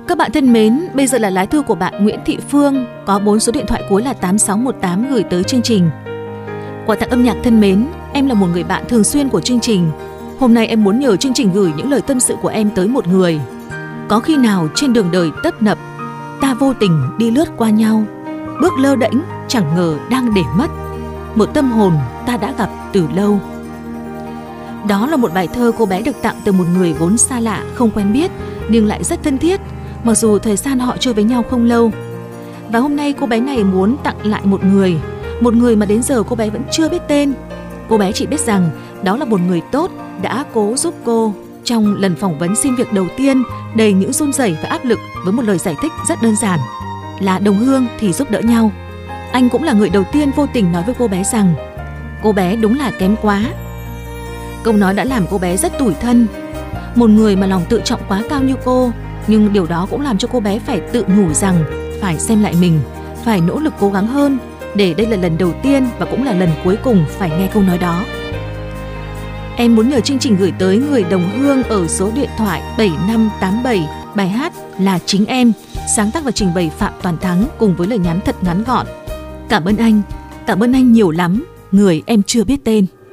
Các bạn thân mến, bây giờ là lá thư của bạn Nguyễn Thị Phương, có 4 số điện thoại cuối là 8618 gửi tới chương trình. Quà tặng âm nhạc thân mến, em là một người bạn thường xuyên của chương trình. Hôm nay em muốn nhờ chương trình gửi những lời tâm sự của em tới một người. Có khi nào trên đường đời tấp nập, ta vô tình đi lướt qua nhau, bước lơ đễnh chẳng ngờ đang để mất một tâm hồn ta đã gặp từ lâu. Đó là một bài thơ cô bé được tặng từ một người vốn xa lạ, không quen biết nhưng lại rất thân thiết, mặc dù thời gian họ chơi với nhau không lâu. Và hôm nay cô bé này muốn tặng lại một người mà đến giờ cô bé vẫn chưa biết tên. Cô bé chỉ biết rằng đó là một người tốt đã cố giúp cô trong lần phỏng vấn xin việc đầu tiên đầy những run rẩy và áp lực, với một lời giải thích rất đơn giản là đồng hương thì giúp đỡ nhau. Anh cũng là người đầu tiên vô tình nói với cô bé rằng cô bé đúng là kém quá. Câu nói đã làm cô bé rất tủi thân. Một người mà lòng tự trọng quá cao như cô, nhưng điều đó cũng làm cho cô bé phải tự nhủ rằng phải xem lại mình, phải nỗ lực cố gắng hơn, để đây là lần đầu tiên và cũng là lần cuối cùng phải nghe câu nói đó. Em muốn nhờ chương trình gửi tới người đồng hương ở số điện thoại 7587 bài hát là Chính Em, sáng tác và trình bày Phạm Toàn Thắng, cùng với lời nhắn thật ngắn gọn: cảm ơn anh nhiều lắm, người em chưa biết tên.